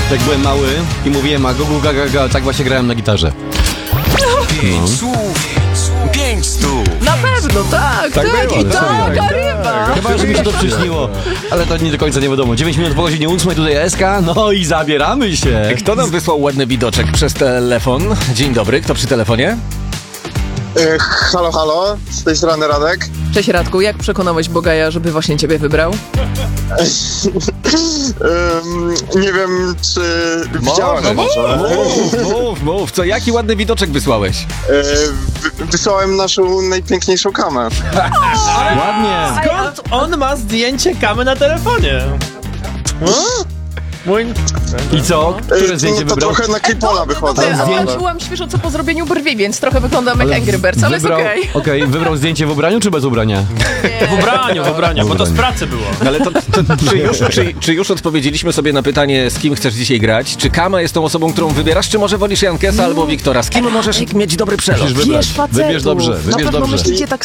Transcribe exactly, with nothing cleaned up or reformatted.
Jak byłem mały i mówiłem a gugu ga, ga, ga, tak właśnie grałem na gitarze. Pięć no. słów, pięć stów. Na pewno, tak, tak, tak było, i taka ryba. Chyba, że mi się to przyśniło, ale to nie do końca nie wiadomo. dziewięć minut po godzinie ósmej, tutaj S K, no i zabieramy się. Kto nam wysłał ładny widoczek przez telefon? Dzień dobry, kto przy telefonie? E, halo, halo, z tej strony Radek. Cześć Radku, jak przekonałeś Bogaja, żeby właśnie ciebie wybrał? um, nie wiem, czy widziałem no może. Mów, mów, mów, co, jaki ładny widoczek wysłałeś? E, wy, wysłałem naszą najpiękniejszą kamę. Ładnie. Skąd on ma zdjęcie kamy na telefonie? Mój... I co? Które E, zdjęcie no, to wybrał? trochę na K-pola wychodzę. Ja no, zdjęcie... ale- byłam świeżo co po zrobieniu brwi, więc trochę wyglądam jak Angry Birds, ale wybrał, jest okej. Okej, okay. Wybrał zdjęcie w ubraniu czy bez ubrania? W ubraniu, w ubraniu, bo to z pracy było. Ale to, to czy, już, czy, czy już odpowiedzieliśmy sobie na pytanie, z kim chcesz dzisiaj grać? Czy Kama jest tą osobą, którą wybierasz, czy może wolisz Jankesa albo Wiktora? Z kim możesz mieć dobry przelot? Musisz wybrać. Wiesz, facetów, Wybierz dobrze, na wybierz pewno dobrze. myślicie tak